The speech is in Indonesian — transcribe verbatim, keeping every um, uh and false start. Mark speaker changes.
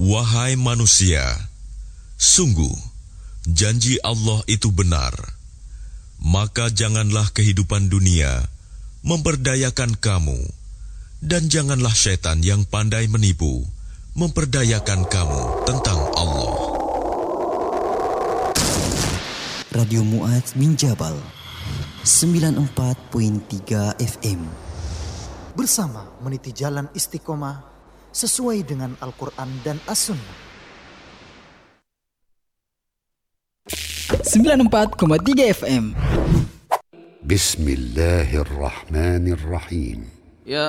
Speaker 1: Wahai manusia, sungguh janji Allah itu benar. Maka janganlah kehidupan dunia memperdayakan kamu, dan janganlah syaitan yang pandai menipu memperdayakan kamu tentang Allah.
Speaker 2: Radio Mu'adz bin Jabal sembilan puluh empat koma tiga F M
Speaker 3: bersama meniti jalan istiqomah sesuai dengan Al-Quran dan As-Sunnah.
Speaker 4: sembilan puluh empat koma tiga F M.
Speaker 5: Bismillahirrahmanirrahim.